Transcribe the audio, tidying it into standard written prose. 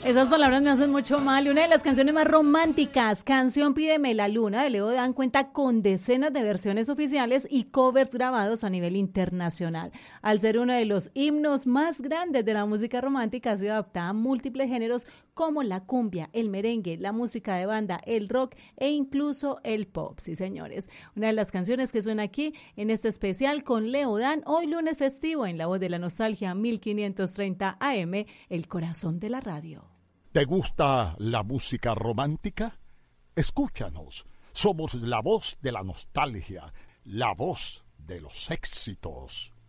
Esas palabras me hacen mucho mal. Y una de las canciones más románticas, Canción Pídeme la Luna, de Leodán, cuenta con decenas de versiones oficiales y covers grabados a nivel internacional. Al ser uno de los himnos más grandes de la música romántica, ha sido adaptada a múltiples géneros como la cumbia, el merengue, la música de banda, el rock e incluso el pop. Sí, señores. Una de las canciones que suena aquí en este especial con Leodán, hoy lunes festivo, en La Voz de la Nostalgia, 1530 AM, el corazón de la radio. ¿Te gusta la música romántica? Escúchanos. Somos la voz de la nostalgia, la voz de los éxitos.